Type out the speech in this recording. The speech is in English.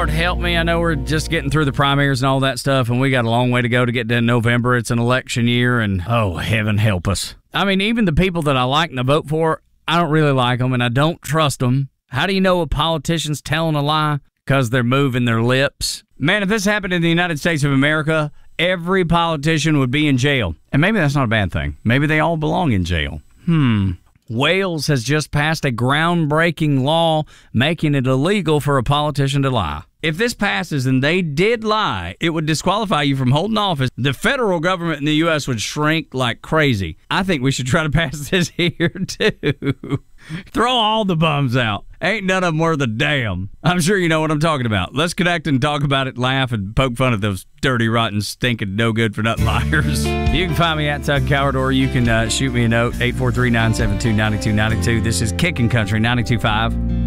Lord help me. I know we're just getting through the primaries and all that stuff, and we got a long way to go to get to November. It's an election year, and oh, heaven help us. I mean, even the people that I like and I vote for, I don't really like them, and I don't trust them. How do you know a politician's telling a lie? Because they're moving their lips. Man, if this happened in the United States of America, every politician would be in jail. And maybe that's not a bad thing. Maybe they all belong in jail. Wales has just passed a groundbreaking law making it illegal for a politician to lie. If this passes and they did lie, it would disqualify you from holding office. The federal government in the U.S. would shrink like crazy. I think we should try to pass this here, too. Throw all the bums out. Ain't none of them worth a damn. I'm sure you know what I'm talking about. Let's connect and talk about it, laugh, and poke fun at those dirty, rotten, stinking, no good for nothing liars. You can find me at Tug Coward, or you can shoot me a note, 843-972-9292. This is Kickin' Country 92.5.